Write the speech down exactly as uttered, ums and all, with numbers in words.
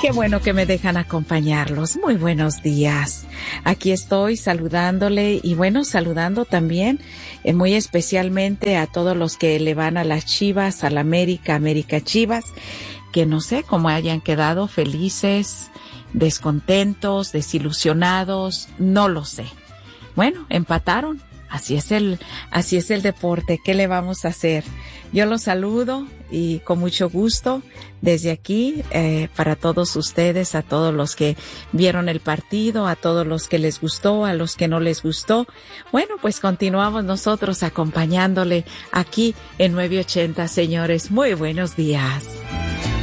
Qué bueno que me dejan acompañarlos. Muy buenos días. Aquí estoy saludándole y bueno, saludando también eh, muy especialmente a todos los que le van a las Chivas, a la América, América Chivas, que no sé cómo hayan quedado felices, descontentos, desilusionados, no lo sé. Bueno, empataron. Así es el, así es el deporte. ¿Qué le vamos a hacer? Yo los saludo y con mucho gusto desde aquí, eh, para todos ustedes, a todos los que vieron el partido, a todos los que les gustó, a los que no les gustó. Bueno, pues continuamos nosotros acompañándole aquí en nueve ochenta, señores. Muy buenos días.